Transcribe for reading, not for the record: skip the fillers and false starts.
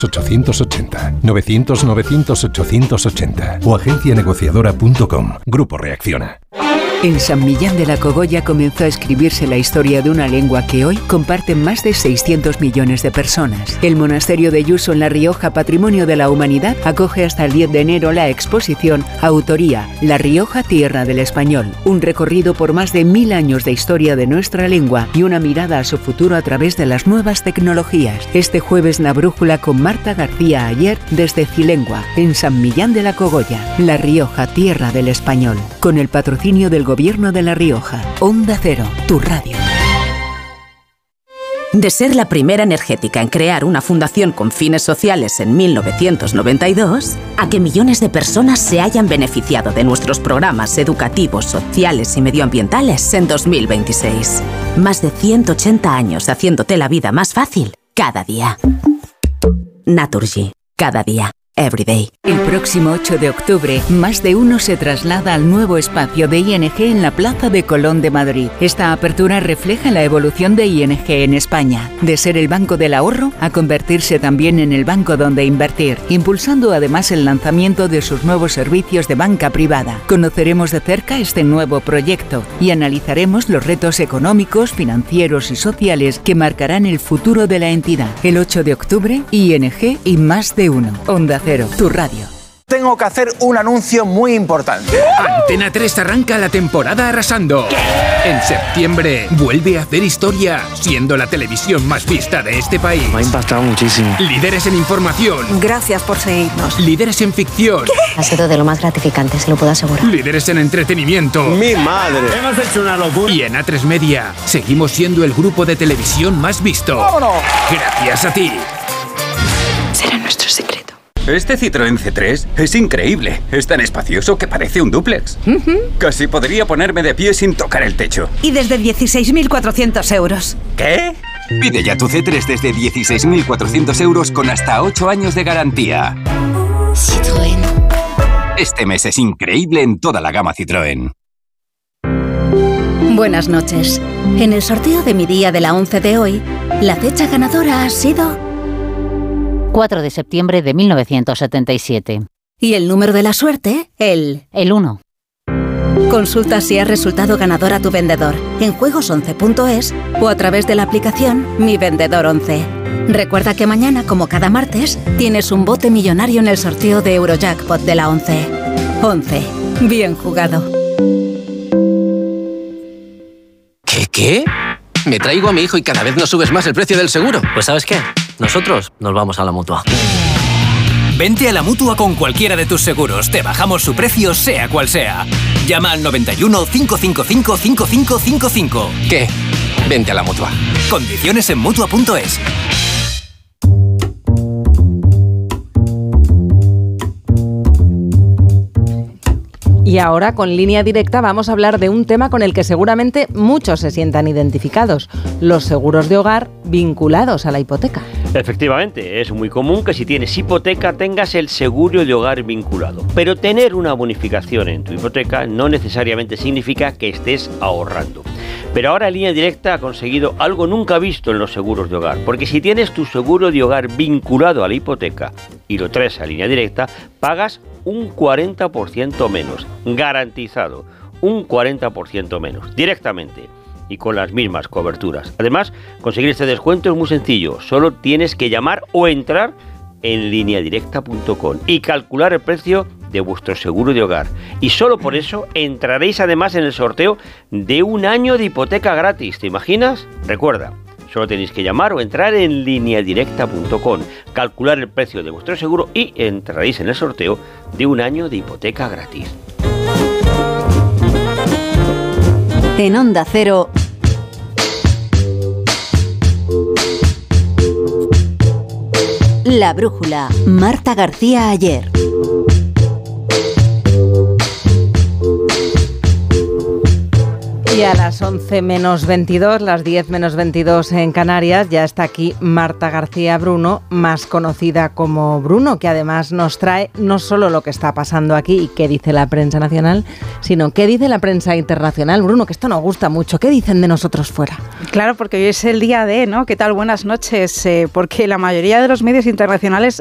880 900 900 880 o agencianegociadora.com. Grupo Reacciona. En San Millán de la Cogolla comenzó a escribirse la historia de una lengua que hoy comparten más de 600 millones de personas. El monasterio de Yuso en La Rioja, Patrimonio de la Humanidad, acoge hasta el 10 de enero la exposición Autoría, La Rioja, Tierra del Español. Un recorrido por más de 1000 años de historia de nuestra lengua y una mirada a su futuro a través de las nuevas tecnologías. Este jueves La Brújula con Marta García Ayer desde Cilengua, en San Millán de la Cogolla. La Rioja, Tierra del Español. Con el patrocinio del Gobierno de La Rioja. Onda Cero, tu radio. De ser la primera energética en crear una fundación con fines sociales en 1992, a que millones de personas se hayan beneficiado de nuestros programas educativos, sociales y medioambientales en 2026. Más de 180 años haciéndote la vida más fácil cada día. Naturgy. Cada día. Everyday. El próximo 8 de octubre, Más de Uno se traslada al nuevo espacio de ING en la Plaza de Colón de Madrid. Esta apertura refleja la evolución de ING en España, de ser el banco del ahorro a convertirse también en el banco donde invertir, impulsando además el lanzamiento de sus nuevos servicios de banca privada. Conoceremos de cerca este nuevo proyecto y analizaremos los retos económicos, financieros y sociales que marcarán el futuro de la entidad. El 8 de octubre, ING y Más de Uno. Onda Cero, tu radio. Tengo que hacer un anuncio muy importante. Antena 3 arranca la temporada arrasando. En septiembre vuelve a hacer historia, siendo la televisión más vista de este país. Me ha impactado muchísimo. Líderes en información. Gracias por seguirnos. Líderes en ficción. ¿Qué? Ha sido de lo más gratificante, se lo puedo asegurar. Líderes en entretenimiento. ¡Mi madre! Hemos hecho una locura. Y en A3 Media seguimos siendo el grupo de televisión más visto. ¡Vámonos! Gracias a ti. Será nuestro secreto. Este Citroën C3 es increíble. Es tan espacioso que parece un dúplex. Casi podría ponerme de pie sin tocar el techo. Y desde 16.400 euros. ¿Qué? Pide ya tu C3 desde 16.400 euros con hasta 8 años de garantía. Citroën. Este mes es increíble en toda la gama Citroën. Buenas noches. En el sorteo de mi día de la 11 de hoy, la fecha ganadora ha sido 4 de septiembre de 1977. y el número de la suerte, el 1. Consulta si has resultado ganador a tu vendedor en juegos11.es o a través de la aplicación Mi Vendedor 11. Recuerda que mañana, como cada martes, tienes un bote millonario en el sorteo de Eurojackpot de la 11. 11. Bien jugado. ¿Qué? Me traigo a mi hijo y cada vez nos subes más el precio del seguro. Pues ¿sabes qué? Nosotros nos vamos a la Mutua. Vente a la Mutua con cualquiera de tus seguros. Te bajamos su precio, sea cual sea. Llama al 91 555 5555. ¿Qué? Vente a la Mutua. Condiciones en Mutua.es. Y ahora, con Línea Directa, vamos a hablar de un tema con el que seguramente muchos se sientan identificados: los seguros de hogar vinculados a la hipoteca. Efectivamente, es muy común que si tienes hipoteca tengas el seguro de hogar vinculado. Pero tener una bonificación en tu hipoteca no necesariamente significa que estés ahorrando. Pero ahora Línea Directa ha conseguido algo nunca visto en los seguros de hogar, porque si tienes tu seguro de hogar vinculado a la hipoteca y lo traes a Línea Directa, pagas un 40% menos, garantizado, un 40% menos, directamente y con las mismas coberturas. Además, conseguir este descuento es muy sencillo, solo tienes que llamar o entrar en lineadirecta.com y calcular el precio de vuestro seguro de hogar. Y solo por eso entraréis además en el sorteo de un año de hipoteca gratis, ¿te imaginas? Recuerda, solo tenéis que llamar o entrar en lineadirecta.com, calcular el precio de vuestro seguro y entraréis en el sorteo de un año de hipoteca gratis. En Onda Cero, La Brújula, Marta García Ayer. Y a las 11 menos 22, las 10 menos 22 en Canarias, ya está aquí Marta García Bruno, más conocida como Bruno, que además nos trae no solo lo que está pasando aquí y qué dice la prensa nacional, sino qué dice la prensa internacional. Bruno, que esto nos gusta mucho, ¿qué dicen de nosotros fuera? Claro, porque hoy es el día de, ¿no? ¿Qué tal? Buenas noches. Porque la mayoría de los medios internacionales